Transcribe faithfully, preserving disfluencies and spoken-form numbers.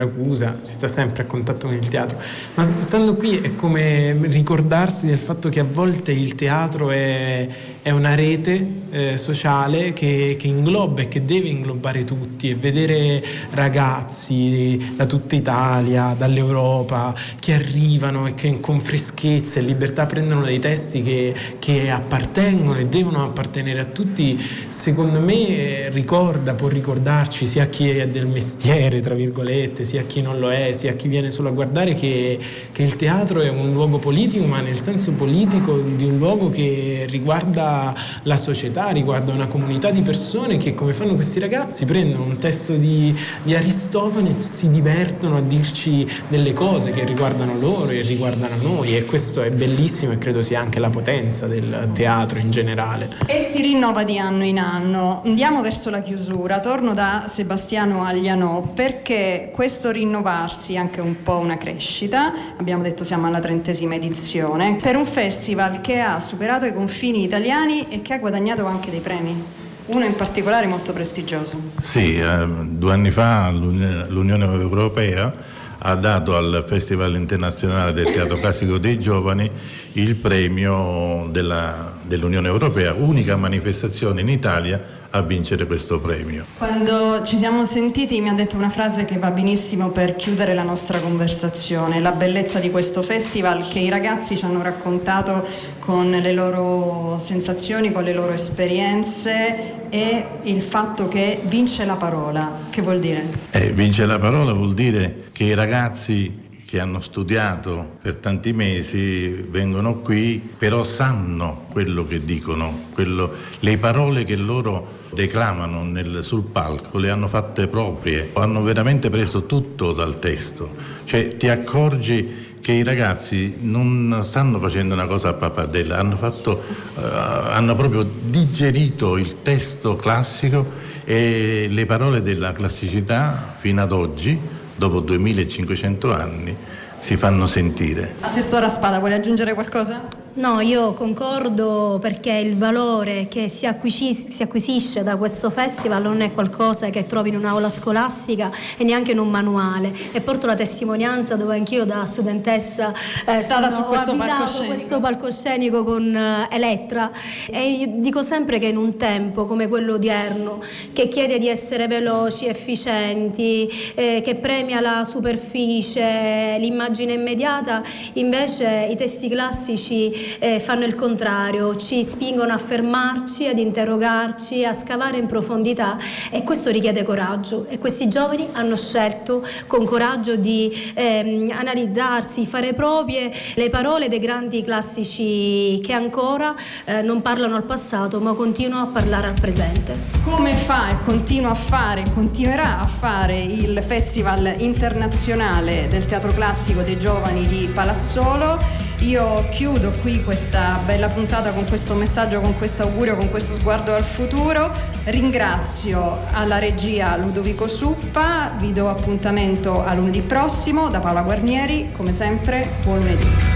Accusa, si sta sempre a contatto con il teatro, ma stando qui è come ricordarsi del fatto che a volte il teatro è, è una rete eh, sociale che, che ingloba e che deve inglobare tutti, e vedere ragazzi da tutta Italia, dall'Europa, che arrivano e che con freschezza e libertà prendono dei testi che, che appartengono e devono appartenere a tutti, secondo me ricorda, può ricordarci sia chi è del mestiere, tra virgolette, sia chi non lo è, sia chi viene solo a guardare, che, che il teatro è un luogo politico, ma nel senso politico di un luogo che riguarda la società, riguarda una comunità di persone che, come fanno questi ragazzi, prendono un testo di, di Aristofane e si divertono a dirci delle cose che riguardano loro e riguardano noi, e questo è bellissimo e credo sia anche la potenza del teatro in generale. E si rinnova di anno in anno. Andiamo verso la chiusura, torno da Sebastiano Aglianò, perché questo rinnovarsi è anche un po' una crescita. Abbiamo detto siamo alla trentesima edizione, per un festival che ha superato i confini italiani e che ha guadagnato anche dei premi, uno in particolare molto prestigioso. Sì, eh, due anni fa l'Unione Europea ha dato al Festival Internazionale del Teatro Classico dei Giovani il premio della, dell'Unione Europea, unica manifestazione in Italia a vincere questo premio. Quando ci siamo sentiti mi ha detto una frase che va benissimo per chiudere la nostra conversazione: la bellezza di questo festival che i ragazzi ci hanno raccontato con le loro sensazioni, con le loro esperienze, e il fatto che vince la parola. Che vuol dire? Eh, vince la parola vuol dire che i ragazzi che hanno studiato per tanti mesi vengono qui, però sanno quello che dicono, quello, le parole che loro declamano nel, sul palco le hanno fatte proprie, hanno veramente preso tutto dal testo, cioè ti accorgi che i ragazzi non stanno facendo una cosa a pappardella, hanno, fatto, uh, hanno proprio digerito il testo classico e le parole della classicità fino ad oggi, dopo duemilacinquecento anni, si fanno sentire. Assessora Spada, vuole aggiungere qualcosa? No, io concordo, perché il valore che si, acquisisce, si acquisisce da questo festival non è qualcosa che trovi in un'aula scolastica e neanche in un manuale, e porto la testimonianza dove anch'io da studentessa eh, stata sono, su questo ho abitato palcoscenico. questo palcoscenico con uh, Elettra, e io dico sempre che in un tempo come quello odierno, che chiede di essere veloci, efficienti, eh, che premia la superficie, l'immagine immediata, invece i testi classici Eh, fanno il contrario, ci spingono a fermarci, ad interrogarci, a scavare in profondità, e questo richiede coraggio, e questi giovani hanno scelto con coraggio di ehm, analizzarsi, fare proprie le parole dei grandi classici che ancora eh, non parlano al passato ma continuano a parlare al presente. Come fa e continua a fare, continuerà a fare il Festival Internazionale del Teatro Classico dei Giovani di Palazzolo. Io chiudo qui questa bella puntata con questo messaggio, con questo augurio, con questo sguardo al futuro. Ringrazio alla regia Ludovico Suppa, vi do appuntamento a lunedì prossimo. Da Paola Guarnieri, come sempre, buon lunedì.